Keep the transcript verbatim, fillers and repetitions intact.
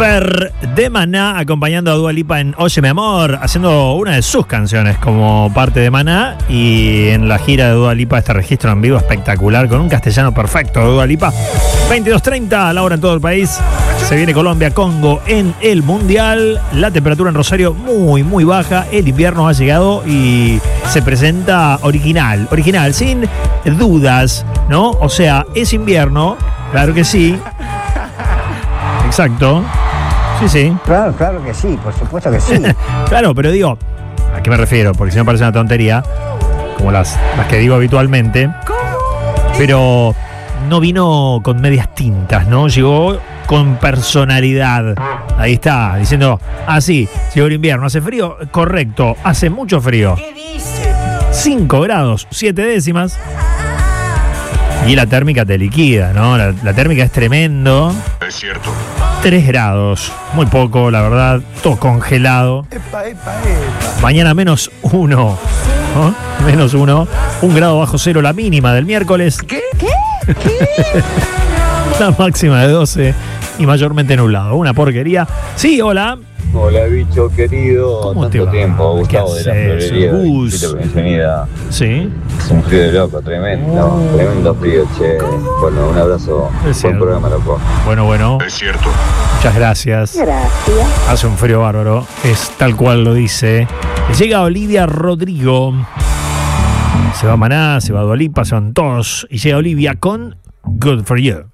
Fer de Maná acompañando a Dua Lipa en Oye Mi Amor, haciendo una de sus canciones como parte de Maná. Y en la gira de Dua Lipa, este registro en vivo espectacular con un castellano perfecto de Dua Lipa. veintidós treinta a la hora en todo el país. Se viene Colombia-Congo en el Mundial. La temperatura en Rosario muy, muy baja. El invierno ha llegado y se presenta original, original, sin dudas, ¿no? O sea, es invierno, claro que sí. Exacto. Sí, sí. Claro, claro que sí, por supuesto que sí. Claro, pero digo, ¿a qué me refiero? Porque si no parece una tontería, como las, las que digo habitualmente. Pero no vino con medias tintas, ¿no? Llegó con personalidad. Ahí está, diciendo, ah, sí, llegó el invierno, ¿hace frío? Correcto, hace mucho frío. ¿Qué dice? cinco grados, siete décimas. Y la térmica te liquida, ¿no? La, la térmica es tremendo. Es cierto. tres grados, muy poco, la verdad, todo congelado. Epa, epa, epa. Mañana menos uno, ¿no? Menos uno, un grado bajo cero la mínima del miércoles. ¿Qué? ¿Qué? ¿Qué? La máxima de doce y mayormente nublado. Una porquería. Sí, hola. Hola, bicho querido. ¿Cómo te Tanto va? tiempo, ¿Qué Gustavo de la haces, Florería. Gus? Distrito Provincia Unida. Sí. Es un frío de loco, tremendo. Oh. Tremendo frío, che. Bueno, un abrazo. Es Buen cierto. programa, loco. Bueno, bueno. Es cierto. Muchas gracias. Gracias. Hace un frío bárbaro. Es tal cual lo dice. Llega Olivia Rodrigo. Se va Maná, se va Dua Lipa, se van todos. Y llega Olivia con Good For You.